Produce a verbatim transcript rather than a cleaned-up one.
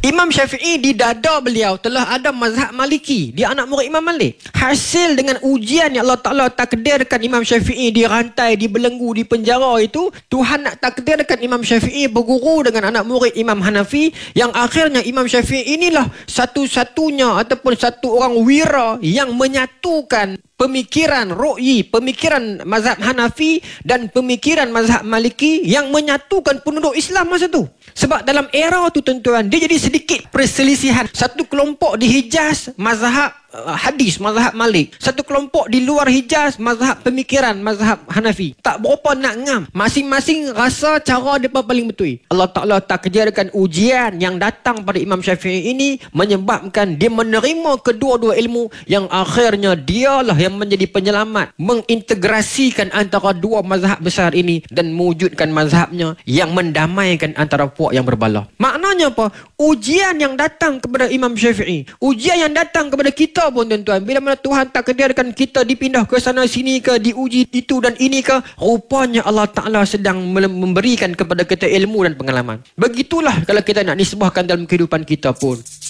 Imam Syafi'i di dada beliau telah ada mazhab Maliki. Dia anak murid Imam Malik. Hasil dengan ujian yang Allah Ta'ala takdirkan Imam Syafi'i dirantai, dibelenggu, di penjara itu, Tuhan nak takdirkan Imam Syafi'i berguru dengan anak murid Imam Hanafi, yang akhirnya Imam Syafi'i inilah satu-satunya ataupun satu orang wira yang menyatukan pemikiran ru'yi, pemikiran mazhab Hanafi dan pemikiran mazhab Maliki yang menyatukan penduduk Islam masa tu. Sebab dalam era tu tuan-tuan, dia jadi sedikit perselisihan. Satu kelompok di Hijaz mazhab uh, hadis, mazhab Malik. Satu kelompok di luar Hijaz mazhab pemikiran, mazhab Hanafi. Tak berapa nak ngam. Masing-masing rasa cara mereka paling betul. Allah Ta'ala takdirkan ujian yang datang pada Imam Syafi'i ini menyebabkan dia menerima kedua-dua ilmu, yang akhirnya dialah yang menjadi penyelamat, mengintegrasikan antara dua mazhab besar ini dan mewujudkan mazhabnya yang mendamaikan antara puak yang berbala. Maknanya apa? Ujian yang datang kepada Imam Syafi'i, ujian yang datang kepada kita pun tuan-tuan, bila mana Tuhan takdirkan kita dipindah ke sana sini ke, diuji itu dan ini ke, rupanya Allah Ta'ala sedang memberikan kepada kita ilmu dan pengalaman. Begitulah kalau kita nak nisbahkan dalam kehidupan kita pun.